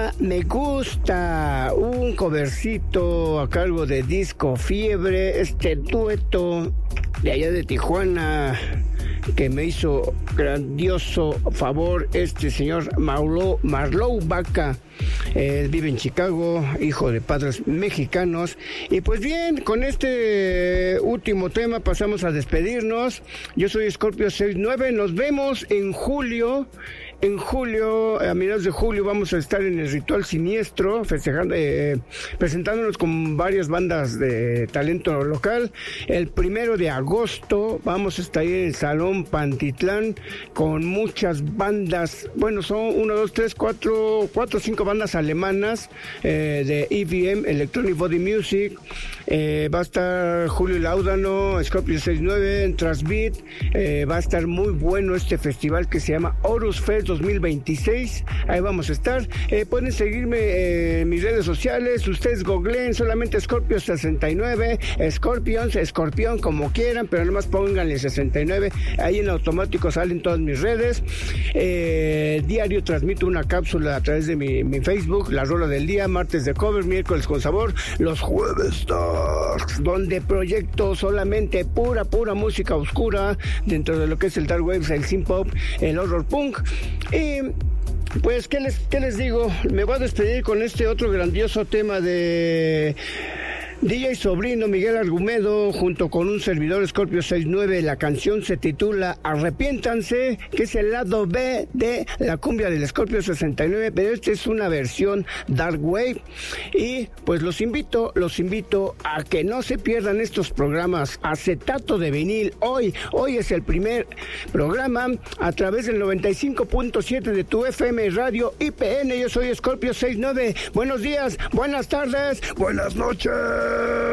Me Gusta, un covercito a cargo de Disco Fiebre, este dueto de allá de Tijuana que me hizo grandioso favor este señor Marlowe Baca. Él vive en Chicago, hijo de padres mexicanos. Y pues bien, con este último tema pasamos a despedirnos. Yo soy Scorpio 69, nos vemos en julio. En julio, a mediados de julio, vamos a estar en el Ritual Siniestro, festejando, presentándonos con varias bandas de talento local. El 1 de agosto vamos a estar en el Salón Pantitlán con muchas bandas. Bueno, son 4 o 5 bandas alemanas de EBM, Electronic Body Music. Va a estar Julio Laudano, Scorpio 69, Transbeat. Va a estar muy bueno este festival que se llama Horus Fest 2026. Ahí vamos a estar. Pueden seguirme en mis redes sociales. Ustedes googleen solamente Scorpio 69, Escorpión, como quieran, pero nomás pónganle 69. Ahí en automático salen todas mis redes. Diario transmito una cápsula a través de mi Facebook, La Rola del Día, martes de cover, miércoles con sabor, los jueves darks, donde proyecto solamente pura música oscura dentro de lo que es el dark wave, el synth pop, el horror punk. Y pues, ¿qué les digo? Me voy a despedir con este otro grandioso tema de DJ Sobrino Miguel Argumedo, junto con un servidor Scorpio 69. La canción se titula Arrepiéntanse, que es el lado B de la cumbia del Scorpio 69, pero esta es una versión dark wave. Y pues los invito a que no se pierdan estos programas. Acetato de vinil, hoy es el primer programa a través del 95.7 de tu FM Radio IPN. Yo soy Scorpio 69. Buenos días, buenas tardes, buenas noches.